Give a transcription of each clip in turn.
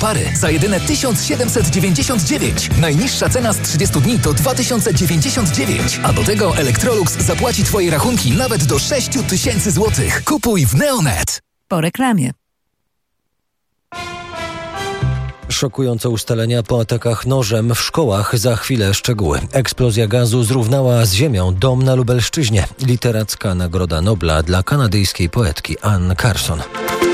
pary za jedyne 1799. Najniższa cena z 30 dni to 2099. A do tego Electrolux zapłaci Twoje rachunki nawet do 6000 zł. Kupuj w Neonet. Po reklamie. Szokujące ustalenia po atakach nożem w szkołach. Za chwilę szczegóły. Eksplozja gazu zrównała z ziemią dom na Lubelszczyźnie. Literacka Nagroda Nobla dla kanadyjskiej poetki Anne Carson.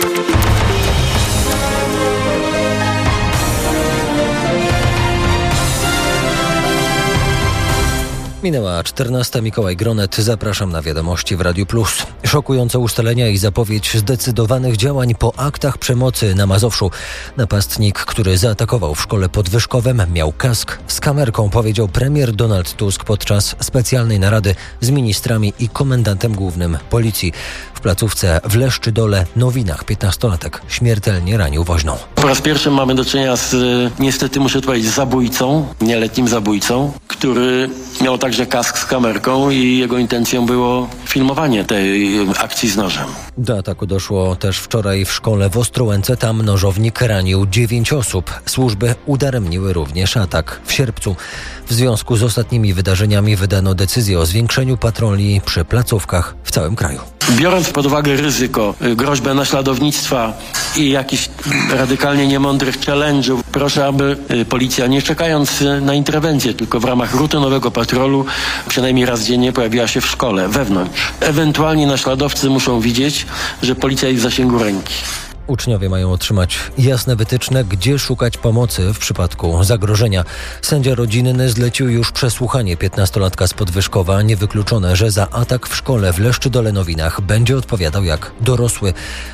Minęła 14. Mikołaj Gronet. Zapraszam na wiadomości w Radiu Plus. Szokujące ustalenia i zapowiedź zdecydowanych działań po aktach przemocy na Mazowszu. Napastnik, który zaatakował w szkole pod Wyszkowem, miał kask z kamerką, powiedział premier Donald Tusk podczas specjalnej narady z ministrami i komendantem głównym policji. W placówce w Leszczydole, Nowinach, 15-latek śmiertelnie ranił woźną. Po raz pierwszy mamy do czynienia z, niestety muszę powiedzieć, zabójcą, nieletnim zabójcą, który miał także kask z kamerką i jego intencją było filmowanie tej akcji z nożem. Do ataku doszło też wczoraj w szkole w Ostrołęce. Tam nożownik ranił 9 osób. Służby udaremniły również atak w Sierpcu. W związku z ostatnimi wydarzeniami wydano decyzję o zwiększeniu patroli przy placówkach w całym kraju. Biorąc pod uwagę ryzyko, groźbę naśladownictwa i jakichś radykalnie niemądrych challenge'ów, proszę, aby policja, nie czekając na interwencję, tylko w ramach rutynowego patrolu, przynajmniej raz dziennie pojawiła się w szkole, wewnątrz. Ewentualnie naśladowcy muszą widzieć, że policja jest w zasięgu ręki. Uczniowie mają otrzymać jasne wytyczne, gdzie szukać pomocy w przypadku zagrożenia. Sędzia rodzinny zlecił już przesłuchanie 15-latka z Podwyżkowa. Niewykluczone, że za atak w szkole w Leszczydole Nowinach będzie odpowiadał jak dorosły.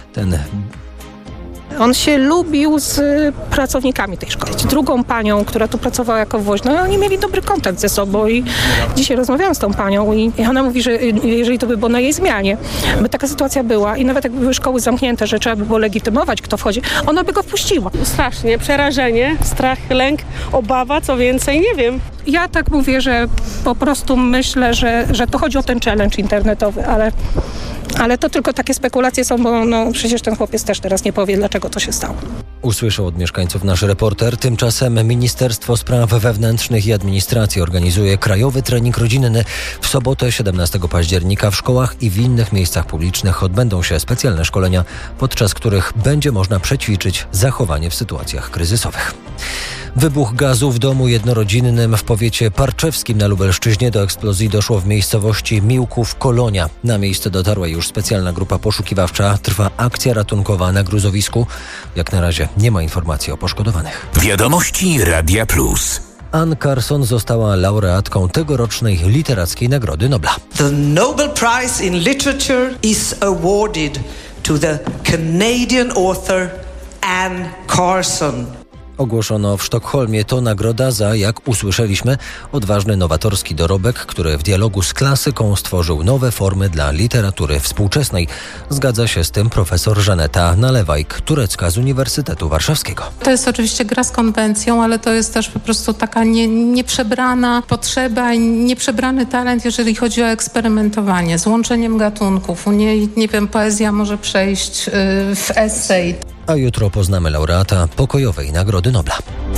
On się lubił z pracownikami tej szkoły. Drugą panią, która tu pracowała jako woźna, oni mieli dobry kontakt ze sobą i dzisiaj rozmawiałam z tą panią i ona mówi, że jeżeli to by było na jej zmianie, by taka sytuacja była i nawet jakby były szkoły zamknięte, że trzeba by było legitymować, kto wchodzi, ona by go wpuściła. Strasznie, przerażenie, strach, lęk, obawa, co więcej, nie wiem. Ja tak mówię, że po prostu myślę, że to chodzi o ten challenge internetowy, ale to tylko takie spekulacje są, bo przecież ten chłopiec też teraz nie powie, dlaczego to się stało. Usłyszał od mieszkańców nasz reporter. Tymczasem Ministerstwo Spraw Wewnętrznych i Administracji organizuje krajowy trening rodzinny. W sobotę 17 października w szkołach i w innych miejscach publicznych odbędą się specjalne szkolenia, podczas których będzie można przećwiczyć zachowanie w sytuacjach kryzysowych. Wybuch gazu w domu jednorodzinnym w powiecie parczewskim na Lubelszczyźnie. Do eksplozji doszło w miejscowości Miłków-Kolonia. Na miejsce dotarła już specjalna grupa poszukiwawcza. Trwa akcja ratunkowa na gruzowisku. Jak na razie nie ma informacji o poszkodowanych. Wiadomości Radia Plus. Anne Carson została laureatką tegorocznej Literackiej Nagrody Nobla. The Nobel Prize in Literature is awarded to the Canadian author Anne Carson. Ogłoszono w Sztokholmie. To nagroda za, jak usłyszeliśmy, odważny nowatorski dorobek, który w dialogu z klasyką stworzył nowe formy dla literatury współczesnej. Zgadza się z tym profesor Żaneta Nalewajk, turecka z Uniwersytetu Warszawskiego. To jest oczywiście gra z konwencją, ale to jest też po prostu taka nieprzebrana potrzeba i nieprzebrany talent, jeżeli chodzi o eksperymentowanie z łączeniem gatunków. U niej, nie wiem, poezja może przejść w esej. A jutro poznamy laureata pokojowej Nagrody Nobla.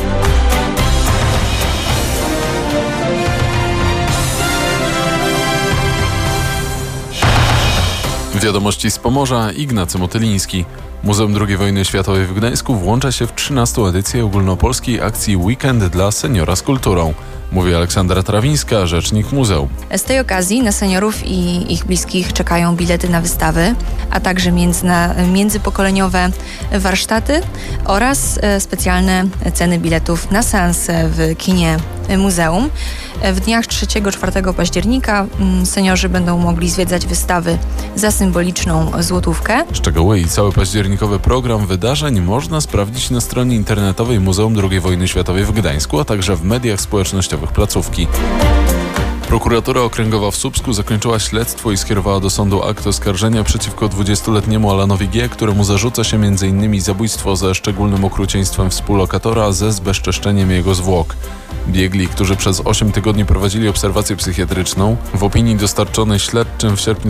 Wiadomości z Pomorza. Ignacy Motyliński. Muzeum II wojny światowej w Gdańsku włącza się w 13. edycję ogólnopolskiej akcji Weekend dla seniora z kulturą. Mówi Aleksandra Trawińska, rzecznik muzeum. Z tej okazji na seniorów i ich bliskich czekają bilety na wystawy, a także międzypokoleniowe warsztaty oraz specjalne ceny biletów na seanse w kinie muzeum. W dniach 3-4 października seniorzy będą mogli zwiedzać wystawy za symboliczną złotówkę. Szczegóły i cały październikowy program wydarzeń można sprawdzić na stronie internetowej Muzeum II wojny światowej w Gdańsku, a także w mediach społecznościowych placówki. Prokuratura Okręgowa w Słupsku zakończyła śledztwo i skierowała do sądu akt oskarżenia przeciwko 20-letniemu Alanowi G., któremu zarzuca się m.in. zabójstwo ze szczególnym okrucieństwem współlokatora ze zbezczeszczeniem jego zwłok. Biegli, którzy przez 8 tygodni prowadzili obserwację psychiatryczną, w opinii dostarczonej śledczym w sierpniu